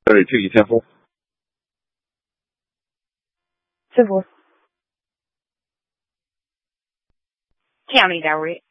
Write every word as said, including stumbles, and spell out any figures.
这里这几天风。 师傅， 这样的一点位。